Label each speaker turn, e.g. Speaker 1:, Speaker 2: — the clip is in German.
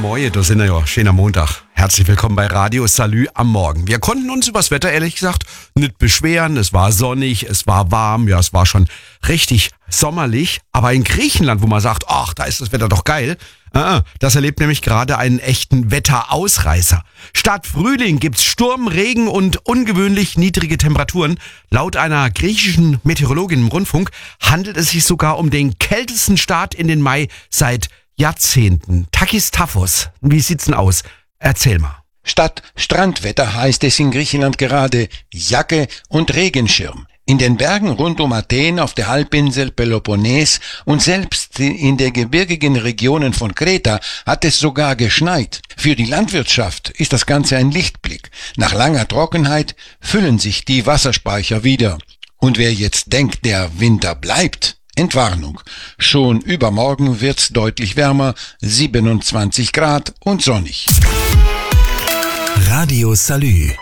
Speaker 1: Moje, da sind wir ja. Schöner Montag. Herzlich willkommen bei Radio Salü am Morgen. Wir konnten uns übers Wetter ehrlich gesagt nicht beschweren. Es war sonnig, es war warm, ja, es war schon richtig sommerlich. Aber in Griechenland, wo man sagt, ach, da ist das Wetter doch geil, das erlebt nämlich gerade einen echten Wetterausreißer. Statt Frühling gibt's Sturm, Regen und ungewöhnlich niedrige Temperaturen. Laut einer griechischen Meteorologin im Rundfunk handelt es sich sogar um den kältesten Start in den Mai seit Jahrzehnten. Takis Taphos, wie sieht's denn aus? Erzähl mal.
Speaker 2: Statt Strandwetter heißt es in Griechenland gerade Jacke und Regenschirm. In den Bergen rund um Athen, auf der Halbinsel Peloponnes und selbst in den gebirgigen Regionen von Kreta hat es sogar geschneit. Für die Landwirtschaft ist das Ganze ein Lichtblick. Nach langer Trockenheit füllen sich die Wasserspeicher wieder. Und wer jetzt denkt, der Winter bleibt, Entwarnung. Schon übermorgen wird's deutlich wärmer, 27 Grad und sonnig.
Speaker 3: Radio Salü.